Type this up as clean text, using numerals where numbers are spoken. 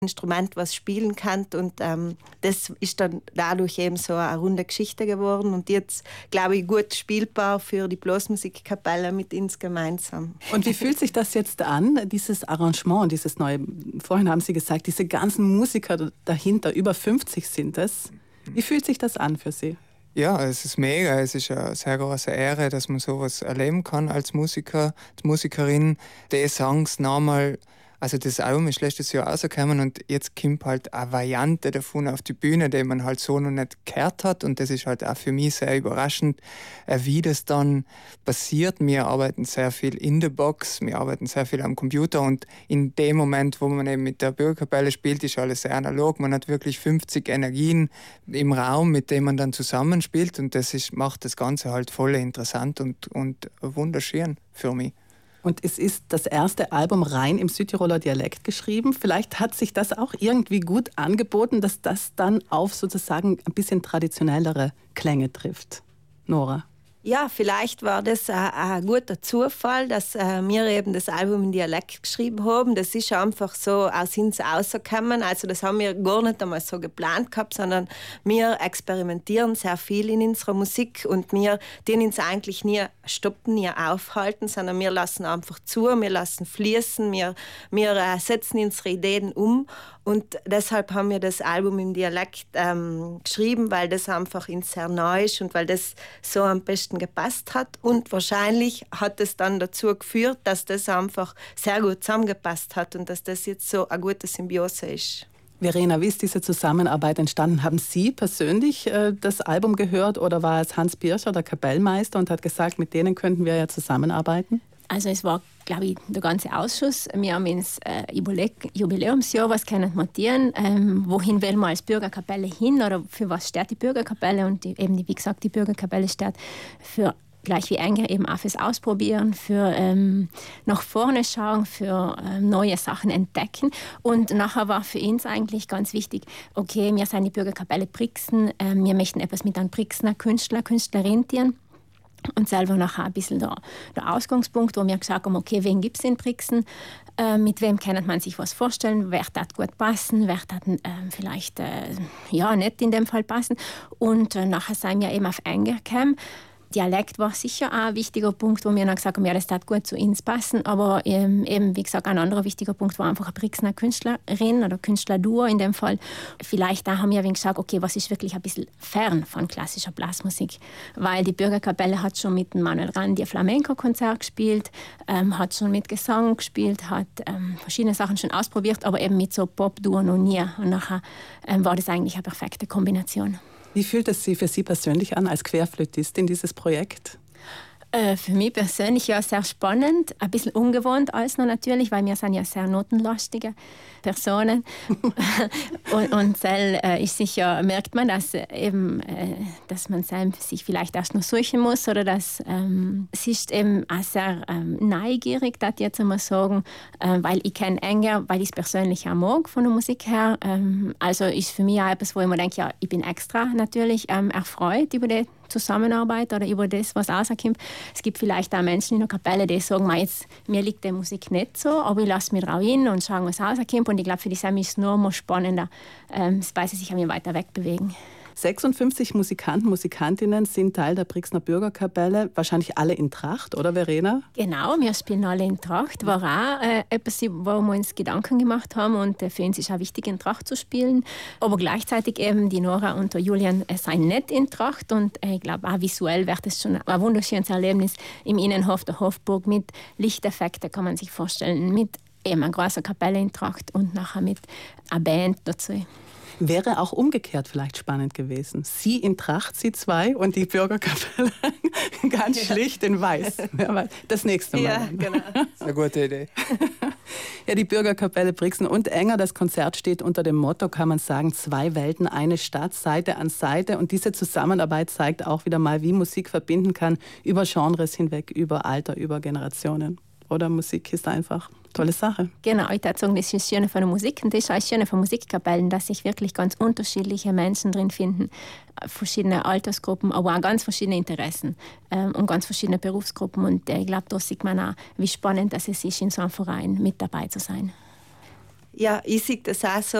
Instrument, was spielen kann. Und das ist dann dadurch eben so eine runde Geschichte geworden. Und jetzt, glaube ich, gut spielbar für die Blasmusikkapelle mit uns gemeinsam. Und wie fühlt sich das jetzt an, dieses Arrangement, dieses neue, vorhin haben Sie gesagt, diese ganzen Musiker dahinter, über 50 sind es. Wie fühlt sich das an für Sie? Ja, es ist mega. Es ist eine sehr große Ehre, dass man sowas erleben kann als Musiker, als Musikerin. Die Songs nochmal, also das Album ist letztes Jahr rausgekommen und jetzt kommt halt eine Variante davon auf die Bühne, die man halt so noch nicht gehört hat. Und das ist halt auch für mich sehr überraschend, wie das dann passiert. Wir arbeiten sehr viel in der Box, wir arbeiten sehr viel am Computer und in dem Moment, wo man eben mit der Bürgerkapelle spielt, ist alles sehr analog. Man hat wirklich 50 Energien im Raum, mit denen man dann zusammenspielt und macht das Ganze halt voll interessant und wunderschön für mich. Und es ist das erste Album rein im Südtiroler Dialekt geschrieben. Vielleicht hat sich das auch irgendwie gut angeboten, dass das dann auf sozusagen ein bisschen traditionellere Klänge trifft. Nora? Ja, vielleicht war das ein guter Zufall, dass wir eben das Album in Dialekt geschrieben haben. Das ist einfach so aus uns rausgekommen. Also das haben wir gar nicht einmal so geplant gehabt, sondern wir experimentieren sehr viel in unserer Musik und wir tun uns eigentlich nie stoppen, nie aufhalten, sondern wir lassen einfach zu, wir lassen fließen, wir setzen unsere Ideen um. Und deshalb haben wir das Album im Dialekt geschrieben, weil das einfach uns sehr neu ist und weil das so am besten gepasst hat. Und wahrscheinlich hat es dann dazu geführt, dass das einfach sehr gut zusammengepasst hat und dass das jetzt so eine gute Symbiose ist. Verena, wie ist diese Zusammenarbeit entstanden? Haben Sie persönlich das Album gehört oder war es Hans Bircher, der Kapellmeister, und hat gesagt, mit denen könnten wir ja zusammenarbeiten? Also es war, glaube ich, der ganze Ausschuss. Wir haben ins Jubiläumsjahr was können montieren. Wohin will man als Bürgerkapelle hin oder für was steht die Bürgerkapelle? Und wie gesagt, die Bürgerkapelle steht für gleich wie Enger eben auch fürs Ausprobieren, für nach vorne schauen, für neue Sachen entdecken. Und nachher war für uns eigentlich ganz wichtig, okay, wir sind die Bürgerkapelle Brixen, wir möchten etwas mit einem Brixener Künstler, Künstlerin tun. Und selber nachher ein bisschen der Ausgangspunkt, wo wir gesagt haben, okay, wen gibt es in Brixen, mit wem kann man sich was vorstellen, wer darf gut passen, wer darf vielleicht nicht in dem Fall passen. Und nachher sind wir eben auf Enger gekommen. Dialekt war sicher auch ein wichtiger Punkt, wo wir dann gesagt haben, ja, das darf gut zu uns passen. Aber eben, wie gesagt, ein anderer wichtiger Punkt war einfach eine Brixener Künstlerin oder Künstlerduo in dem Fall. Vielleicht da haben wir gesagt, okay, was ist wirklich ein bisschen fern von klassischer Blasmusik? Weil die Bürgerkapelle hat schon mit Manuel Randi ein Flamenco-Konzert gespielt, hat schon mit Gesang gespielt, hat verschiedene Sachen schon ausprobiert, aber eben mit so Pop-Duo noch nie. Und nachher war das eigentlich eine perfekte Kombination. Wie fühlt es sich für Sie persönlich an als Querflötistin, dieses Projekt? Für mich persönlich ja sehr spannend, ein bisschen ungewohnt alles noch natürlich, weil wir sind ja sehr notenlastige Personen. und ist sicher, merkt man, dass man sich vielleicht erst noch suchen muss oder dass es ist eben auch sehr neugierig, das jetzt einmal sagen, weil ich kenne Enger, weil ich es persönlich auch mag von der Musik her. Also ist für mich auch etwas, wo ich mir denke, ja, ich bin extra natürlich erfreut über die Zusammenarbeit oder über das, was rauskommt. Es gibt vielleicht auch Menschen in der Kapelle, die sagen, mir liegt die Musik nicht so, aber ich lasse mich drauf hin und schaue, was rauskommt. Und ich glaube, für die Semi ist es nur mal spannender, weil sie sich an mir weiter wegbewegen. 56 Musikanten, Musikantinnen sind Teil der Brixner Bürgerkapelle, wahrscheinlich alle in Tracht, oder Verena? Genau, wir spielen alle in Tracht. War auch etwas, wo wir uns Gedanken gemacht haben und für uns ist auch wichtig, in Tracht zu spielen. Aber gleichzeitig eben die Nora und der Julian sind nicht in Tracht und ich glaube auch visuell wird es schon ein wunderschönes Erlebnis im Innenhof der Hofburg mit Lichteffekten, kann man sich vorstellen, mit eben einer großen Kapelle in Tracht und nachher mit einer Band dazu. Wäre auch umgekehrt vielleicht spannend gewesen. Sie in Tracht, Sie zwei, und die Bürgerkapelle ganz schlicht in Weiß. Das nächste Mal. Ja, genau. Das ist eine gute Idee. Ja, die Bürgerkapelle Brixen und Enger. Das Konzert steht unter dem Motto, kann man sagen, 2 Welten, eine Stadt, Seite an Seite. Und diese Zusammenarbeit zeigt auch wieder mal, wie Musik verbinden kann, über Genres hinweg, über Alter, über Generationen. Oder Musik ist einfach eine tolle Sache. Genau, ich würde sagen, das ist das Schöne von der Musik und das ist auch das Schöne von Musikkapellen, dass sich wirklich ganz unterschiedliche Menschen drin finden, verschiedene Altersgruppen, aber auch ganz verschiedene Interessen und ganz verschiedene Berufsgruppen. Und ich glaube, da sieht man auch, wie spannend das ist, in so einem Verein mit dabei zu sein. Ja, ich sehe das auch so.